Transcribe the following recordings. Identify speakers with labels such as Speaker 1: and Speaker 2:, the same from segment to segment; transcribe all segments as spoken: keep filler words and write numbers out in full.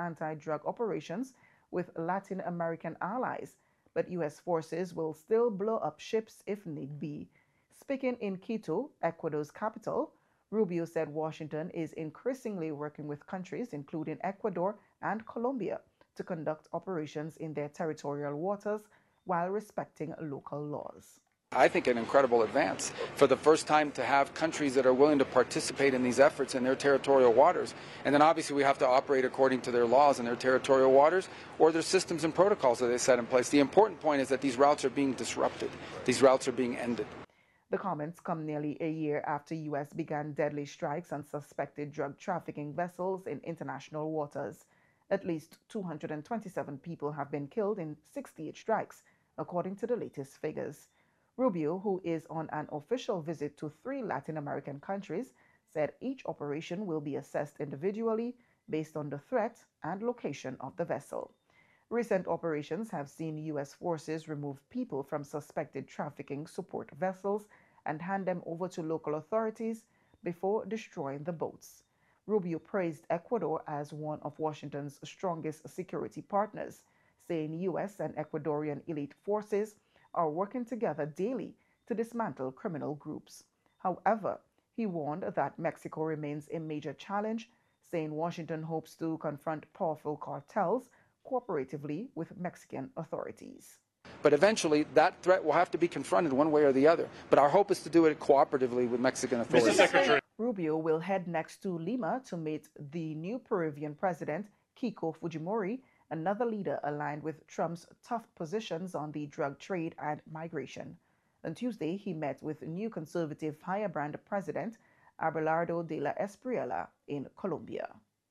Speaker 1: anti-drug operations with Latin American allies, but U S forces will still blow up ships if need be. Speaking in Quito, Ecuador's capital, Rubio said Washington is increasingly working with countries including Ecuador and Colombia to conduct operations in their territorial waters while respecting local laws.
Speaker 2: I think an incredible advance for the first time to have countries that are willing to participate in these efforts in their territorial waters. And then obviously we have to operate according to their laws in their territorial waters or their systems and protocols that they set in place. The important point is that these routes are being disrupted. These routes are being ended.
Speaker 1: The comments come nearly a year after U S began deadly strikes on suspected drug trafficking vessels in international waters. At least two hundred twenty-seven people have been killed in sixty-eight strikes, according to the latest figures. Rubio, who is on an official visit to three Latin American countries, said each operation will be assessed individually based on the threat and location of the vessel. Recent operations have seen U S forces remove people from suspected trafficking support vessels and hand them over to local authorities before destroying the boats. Rubio praised Ecuador as one of Washington's strongest security partners, saying U S and Ecuadorian elite forces are working together daily to dismantle criminal groups. However, he warned that Mexico remains a major challenge, saying Washington hopes to confront powerful cartels cooperatively with Mexican authorities.
Speaker 2: But eventually, that threat will have to be confronted one way or the other. But our hope is to do it cooperatively with Mexican authorities.
Speaker 3: Mister Secretary.
Speaker 1: Rubio will head next to Lima to meet the new Peruvian president, Keiko Fujimori, another leader aligned with Trump's tough positions on the drug trade and migration. On Tuesday, he met with new conservative firebrand president Abelardo de la Espriella in Colombia.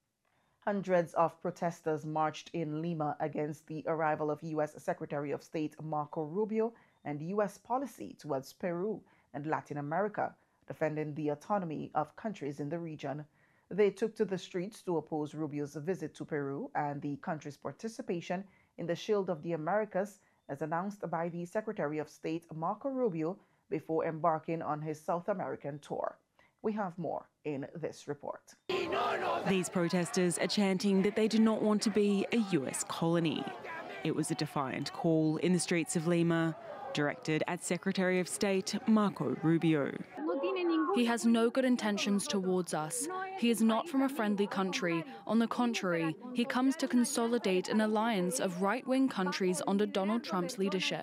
Speaker 1: Hundreds of protesters marched in Lima against the arrival of U S Secretary of State Marco Rubio and U S policy towards Peru and Latin America, defending the autonomy of countries in the region. They took to the streets to oppose Rubio's visit to Peru and the country's participation in the Shield of the Americas, as announced by the Secretary of State Marco Rubio before embarking on his South American tour. We have more in this report.
Speaker 4: These protesters are chanting that they do not want to be a U S colony. It was a defiant call in the streets of Lima, directed at Secretary of State Marco Rubio.
Speaker 5: He has no good intentions towards us. He is not from a friendly country. On the contrary, he comes to consolidate an alliance of right-wing countries under Donald Trump's leadership.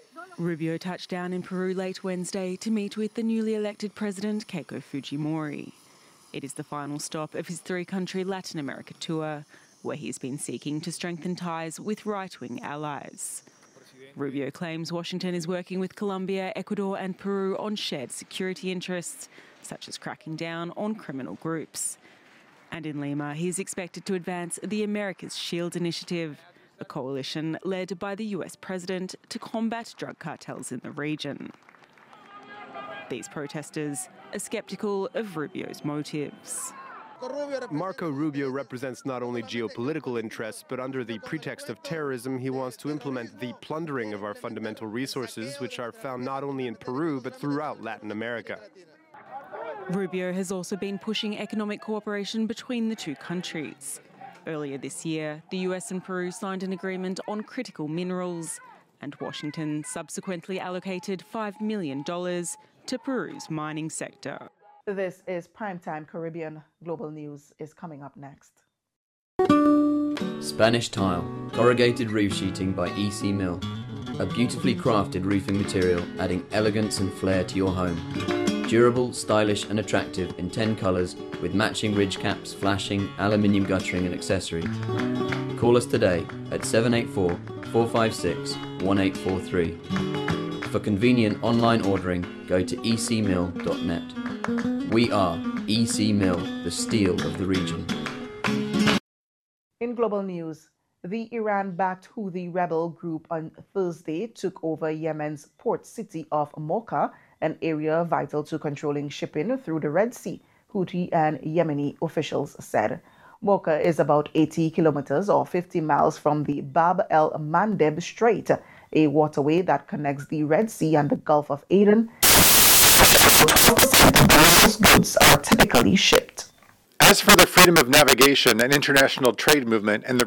Speaker 4: Rubio touched down in Peru late Wednesday to meet with the newly elected president Keiko Fujimori. It is the final stop of his three-country Latin America tour, where he's been seeking to strengthen ties with right-wing allies. Rubio claims Washington is working with Colombia, Ecuador and Peru on shared security interests, such as cracking down on criminal groups. And in Lima, he is expected to advance the America's Shield initiative, a coalition led by the U S president to combat drug cartels in the region. These protesters are sceptical of Rubio's motives.
Speaker 6: Marco Rubio represents not only geopolitical interests, but under the pretext of terrorism, he wants to implement the plundering of our fundamental resources, which are found not only in Peru, but throughout Latin America.
Speaker 4: Rubio has also been pushing economic cooperation between the two countries. Earlier this year, the U S and Peru signed an agreement on critical minerals, and Washington subsequently allocated five million dollars to Peru's mining sector.
Speaker 1: This is Primetime Caribbean. Global News is coming up next.
Speaker 7: Spanish Tile, corrugated roof sheeting by E C Mill. A beautifully crafted roofing material adding elegance and flair to your home. Durable, stylish and attractive in ten colours with matching ridge caps, flashing, aluminium guttering and accessories. Call us today at seven eight four, four five six, one eight four three. For convenient online ordering, go to e c mill dot net. We are E C Mill, the steel of the region.
Speaker 1: In global news, the Iran-backed Houthi rebel group on Thursday took over Yemen's port city of Mocha, an area vital to controlling shipping through the Red Sea, Houthi and Yemeni officials said. Mocha is about eighty kilometers or fifty miles from the Bab el-Mandeb Strait, a waterway that connects the Red Sea and the Gulf of Aden. Goods are typically shipped.
Speaker 3: As for the freedom of navigation and international trade movement and the